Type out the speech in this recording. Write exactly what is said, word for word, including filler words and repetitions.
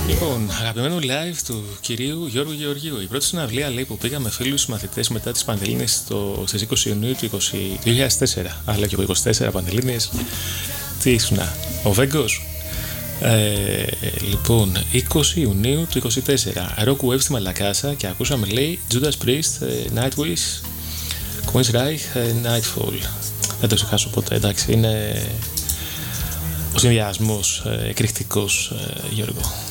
Λοιπόν, αγαπημένο live του κυρίου Γιώργου Γεωργίου. Η πρώτη συναυλία, λέει, που πήγα με φίλους μαθητές μετά τις Πανελλήνιες στο, στις είκοσι Ιουνίου του δύο χιλιάδες τέσσερα. Αλλά και εγώ είκοσι τέσσερα Πανελλήνιες. Τι ήσουνα, ο Βέγκος. Ε, λοιπόν, είκοσι Ιουνίου του είκοσι τέσσερα. Rock Wave στη Μαλακάσα και ακούσαμε, λέει, Judas Priest, Nightwish, Queen's Reich, Nightfall. Δεν το ξεχάσω ποτέ, εντάξει, είναι ο συνδυασμός εκρηκτικός, Γιώργο.